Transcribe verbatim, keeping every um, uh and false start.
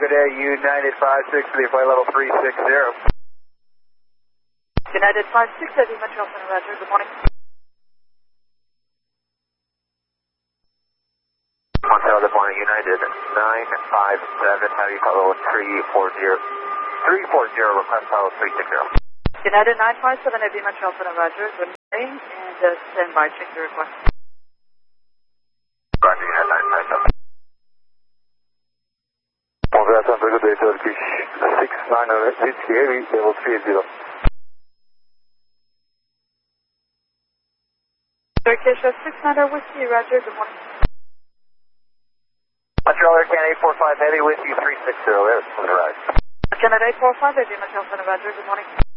good day, United five six, the flight level three six zero. United five six, Heavy Metro Center, Roger, good morning. Montreal, good morning, United nine five seven, Heavy level three four zero. three four zero, request level three six zero. United nine five seven, Heavy Metro Center, Roger, good morning, and uh, stand by, check the request. Roger, United nine five seven. Montreal, Center, good day, Turkish six nine zero, Whiskey Heavy, level three zero. Turkish six nine zero, Whiskey, Roger, good morning. Montreal, Air Canada eight four five, Heavy, Whiskey three six zero, there, on the right. Canada eight four five, Heavy Metro Center, Roger, good morning.